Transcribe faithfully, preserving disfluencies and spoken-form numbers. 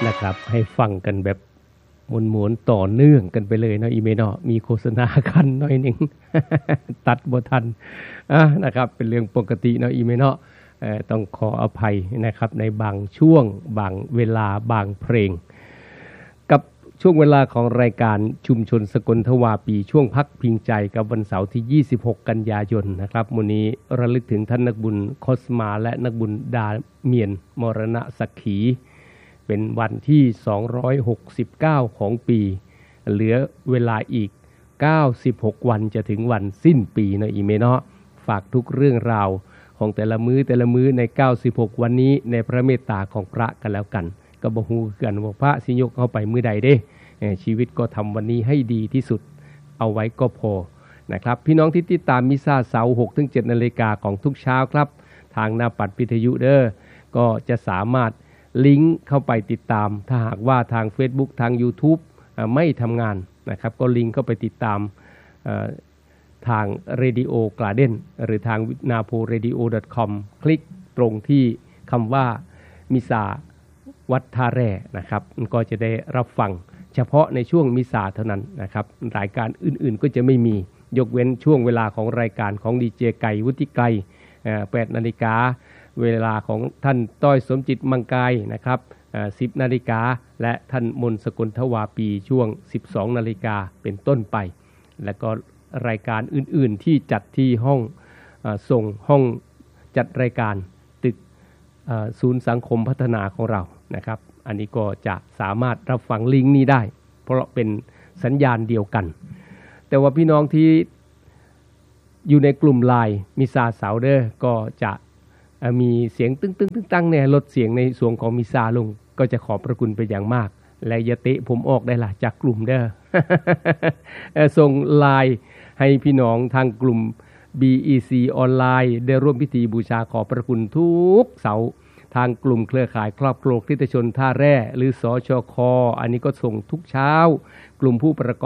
นะครับให้ฟังกันแบบมวนๆต่อเนื่องกันไปเลยเนาะอีเมเนาะมีโฆษณากันหน่อยหนึง ตัดบ่ทันอ่ะนะครับเป็นเรื่องปกติเนาะอีเมเนาะเอ่อต้องขออภัยนะครับในบางช่วงบางเวลาบางเพลงกับช่วงเวลาของรายการชุมชนสกลทวาปีช่วงพักพิงใจกับวันเสาร์ที่ยี่สิบหกกันยายนนะครับมื้อนี้ระลึกถึงท่านนักบุญคอสมาและนักบุญดาเมียนมรณะสักขีเป็นวันที่สองร้อยหกสิบเก้าของปีเหลือเวลาอีกเก้าสิบหกวันจะถึงวันสิ้นปีเนาะอีเมเนาะฝากทุกเรื่องราวของแต่ละมื้อแต่ละมื้อในเก้าสิบหกวันนี้ในพระเมตตาของพระกันแล้วกันก็บ่ฮู้กันว่าพระสิยกเอาไปมื้อใดเด้ชีวิตก็ทำวันนี้ให้ดีที่สุดเอาไว้ก็พอนะครับพี่น้องที่ติดตามมิซาเสาร์ หกถึงเจ็ด นาฬิกาของทุกเช้าครับทางหน้าปัดวิทยุเด้อก็จะสามารถลิงก์เข้าไปติดตามถ้าหากว่าทาง Facebook ทาง YouTube ไม่ทำงานนะครับก็ลิงก์เข้าไปติดตามทาง Radio Garden หรือทาง นาโพเรดิโอ ดอท คอม คลิกตรงที่คำว่ามิซาวัดท่าแร่นะครับก็จะได้รับฟังเฉพาะในช่วงมิซาเท่านั้นนะครับรายการอื่นๆก็จะไม่มียกเว้นช่วงเวลาของรายการของดีเจไก่วุฒิไกรแปดนาฬิกาเวลาของท่านต้อยสมจิตมังกายนะครับสิบนาฬิกาและท่านมนสกลทวาปีช่วงสิบสองนาฬิกาเป็นต้นไปและก็รายการอื่นๆที่จัดที่ห้องส่งห้องจัดรายการตึกศูนย์สังคมพัฒนาของเรานะครับอันนี้ก็จะสามารถรับฟังลิงก์นี้ได้เพราะเป็นสัญญาณเดียวกันแต่ว่าพี่น้องที่อยู่ในกลุ่มไลน์มิซาเสาเดอร์ก็จะมีเสียงตึ้งตึ้งตึ้งตั้งเนี่ยลดเสียงในส่วนของมิซาลงก็จะขอบพระคุณไปอย่างมากและอย่าเตะผมออกได้ล่ะจากกลุ่มเด้อ ส่งไลน์ให้พี่น้องทางกลุ่ม บี อี ซี ออนไลน์ได้ร่วมพิธีบูชาขอบพระคุณทุกเสาร์ทางกลุ่มเครือข่ายครอบครัวคริสตชนท่าแร่หรือสชค.อันนี้ก็ส่งทุกเช้ากลุ่มผู้ประกอบ